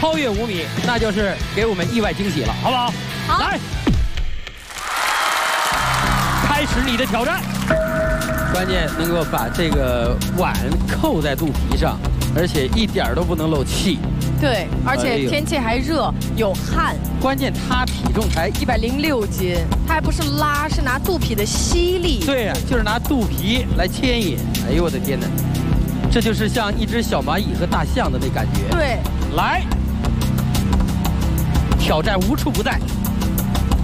超越5米，那就是给我们意外惊喜了，好不好？ 好， 来，开始你的挑战。关键能够把这个碗扣在肚皮上，而且一点都不能漏气。 对，而且天气还热，有汗。 关键他体重才 106斤，他还不是拉，是拿肚皮的吸力。 对呀，就是拿肚皮来牵引。哎呦我的天哪，这就是像一只小蚂蚁和大象的那感觉。 对， 来，挑战无处不在。